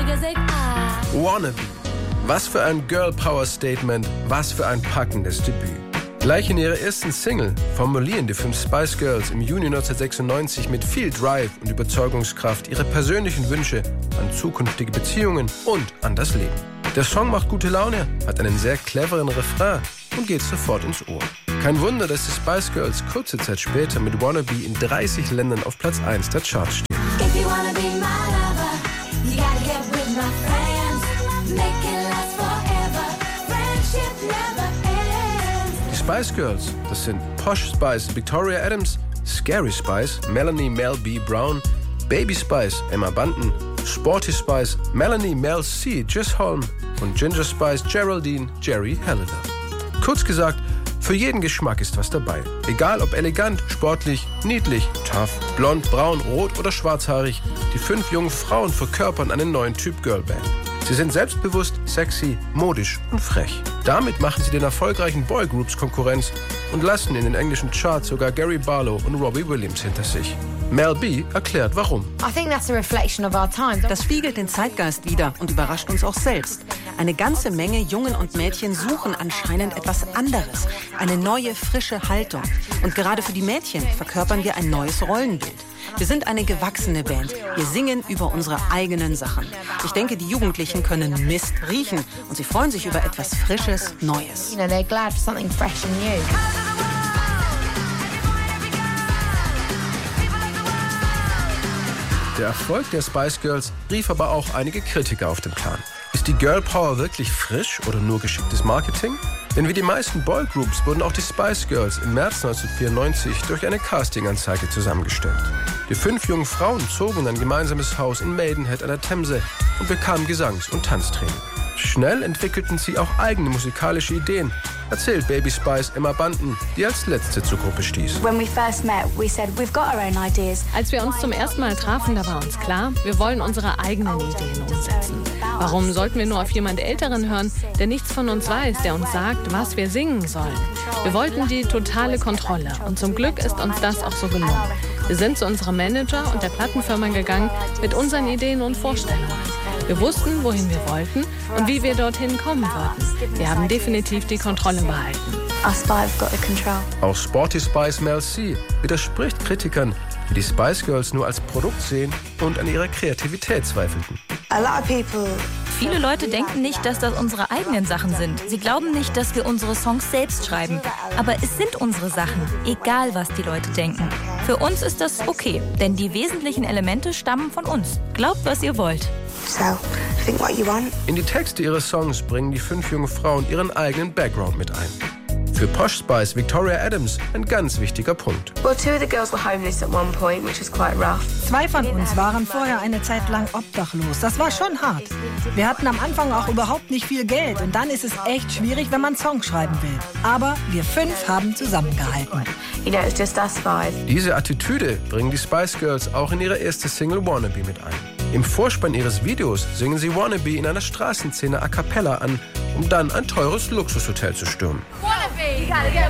Wannabe. Was für ein Girl-Power-Statement, was für ein packendes Debüt. Gleich in ihrer ersten Single formulieren die 5 Spice Girls im Juni 1996 mit viel Drive und Überzeugungskraft ihre persönlichen Wünsche an zukünftige Beziehungen und an das Leben. Der Song macht gute Laune, hat einen sehr cleveren Refrain und geht sofort ins Ohr. Kein Wunder, dass die Spice Girls kurze Zeit später mit Wannabe in 30 Ländern auf Platz 1 der Charts stehen. Die Spice Girls, das sind Posh Spice, Victoria Adams, Scary Spice, Melanie Mel B. Brown, Baby Spice, Emma Bunton, Sporty Spice, Melanie Mel C. Gisholm und Ginger Spice, Geraldine Jerry Halliday. Kurz gesagt, für jeden Geschmack ist was dabei. Egal ob elegant, sportlich, niedlich, tough, blond, braun, rot oder schwarzhaarig, die 5 jungen Frauen verkörpern einen neuen Typ Girlband. Sie sind selbstbewusst, sexy, modisch und frech. Damit machen sie den erfolgreichen Boygroups Konkurrenz und lassen in den englischen Charts sogar Gary Barlow und Robbie Williams hinter sich. Mel B erklärt, warum. Das spiegelt den Zeitgeist wider und überrascht uns auch selbst. Eine ganze Menge Jungen und Mädchen suchen anscheinend etwas anderes, eine neue, frische Haltung. Und gerade für die Mädchen verkörpern wir ein neues Rollenbild. Wir sind eine gewachsene Band. Wir singen über unsere eigenen Sachen. Ich denke, die Jugendlichen können Mist riechen und sie freuen sich über etwas Frisches, Neues. Der Erfolg der Spice Girls rief aber auch einige Kritiker auf den Plan. Ist die Girl Power wirklich frisch oder nur geschicktes Marketing? Denn wie die meisten Boygroups wurden auch die Spice Girls im März 1994 durch eine Castinganzeige zusammengestellt. Die 5 jungen Frauen zogen in ein gemeinsames Haus in Maidenhead an der Themse und bekamen Gesangs- und Tanztraining. Schnell entwickelten sie auch eigene musikalische Ideen, erzählt Baby Spice Emma Bunton, die als letzte zur Gruppe stieß. Als wir uns zum ersten Mal trafen, da war uns klar, wir wollen unsere eigenen Ideen umsetzen. Warum sollten wir nur auf jemand Älteren hören, der nichts von uns weiß, der uns sagt, was wir singen sollen? Wir wollten die totale Kontrolle und zum Glück ist uns das auch so gelungen. Wir sind zu unserem Manager und der Plattenfirma gegangen mit unseren Ideen und Vorstellungen. Wir wussten, wohin wir wollten und wie wir dorthin kommen wollten. Wir haben definitiv die Kontrolle behalten. Auch Sporty Spice Mel C widerspricht Kritikern, die die Spice Girls nur als Produkt sehen und an ihrer Kreativität zweifelten. Viele Leute denken nicht, dass das unsere eigenen Sachen sind. Sie glauben nicht, dass wir unsere Songs selbst schreiben. Aber es sind unsere Sachen, egal was die Leute denken. Für uns ist das okay, denn die wesentlichen Elemente stammen von uns. Glaubt, was ihr wollt. In die Texte ihrer Songs bringen die 5 jungen Frauen ihren eigenen Background mit ein. Für Posh Spice Victoria Adams ein ganz wichtiger Punkt. 2 von uns waren vorher eine Zeit lang obdachlos. Das war schon hart. Wir hatten am Anfang auch überhaupt nicht viel Geld und dann ist es echt schwierig, wenn man Songs schreiben will. Aber wir 5 haben zusammengehalten. Diese Attitüde bringen die Spice Girls auch in ihre erste Single Wannabe mit ein. Im Vorspann ihres Videos singen sie Wannabe in einer Straßenszene a cappella an, um dann ein teures Luxushotel zu stürmen.